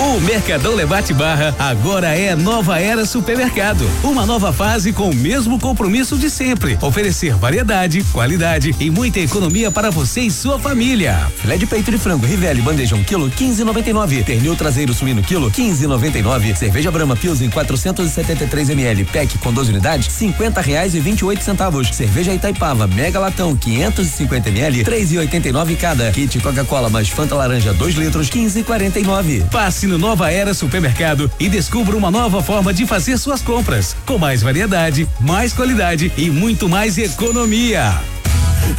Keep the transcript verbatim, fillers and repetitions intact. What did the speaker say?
O Mercadão Lebate Barra agora é Nova Era Supermercado. Uma nova fase com o mesmo compromisso de sempre. Oferecer variedade, qualidade e muita economia para você e sua família. Filé de peito de frango Rivelli bandeja um quilo, quinze e noventa e nove. Pernil traseiro suíno quilo, quinze e noventa e nove. Cerveja Brahma Pilsen quatrocentos e setenta e três mililitros, pack com doze unidades, cinquenta reais e vinte e oito centavos. Cerveja Itaipava Mega Latão quinhentos e cinquenta mililitros, três e oitenta e nove cada. Kit Coca-Cola mais Fanta laranja dois litros, quinze e quarenta e nove. Passe no Nova Era Supermercado e descubra uma nova forma de fazer suas compras, com mais variedade, mais qualidade e muito mais economia.